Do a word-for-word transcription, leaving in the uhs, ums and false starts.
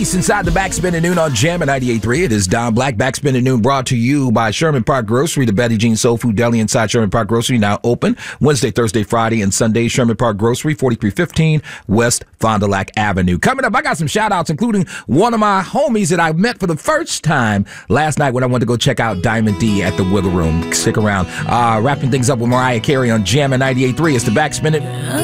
Inside the Backspin at Noon on Jam at ninety-eight point three. It is Don Black. Backspin at Noon brought to you by Sherman Park Grocery, the Betty Jean Soul Food Deli inside Sherman Park Grocery, now open Wednesday, Thursday, Friday, and Sunday. Sherman Park Grocery, forty-three fifteen West Fond du Lac Avenue. Coming up, I got some shout-outs, including one of my homies that I met for the first time last night when I went to go check out Diamond D at the Wiggle Room. Stick around. Uh, wrapping things up with Mariah Carey on Jam at ninety-eight point three. It's the Backspin at